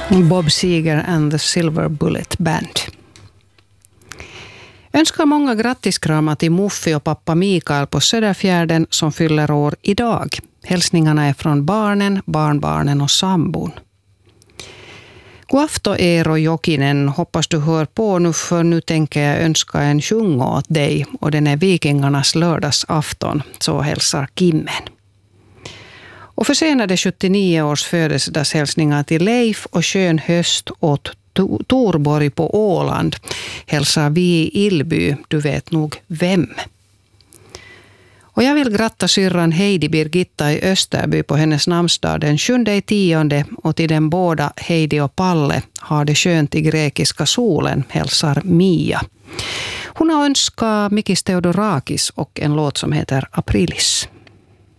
Bob Seger and the Silver Bullet Band. Önskar många grattiskramar till Muffi och pappa Mikael på Söderfjärden som fyller år idag. Hälsningarna är från barnen, barnbarnen och sambon. God afton Eero Jokinen, hoppas du hör på nu, för nu tänker jag önska en sjung åt dig och den är Vikingarnas lördagsafton, så hälsar Kimmen. Och försenade 79 års födelsedagshälsningar till Leif och skön höst åt Torborg på Åland hälsar vi i Ilby, du vet nog vem. Och jag vill gratta syrran Heidi Birgitta i Österby på hennes namnsdag den 7/10 och till den båda Heidi och Palle har det skönt i grekiska solen hälsar Mia. Hon har önskat Mikis Theodorakis och en låt som heter Aprilis.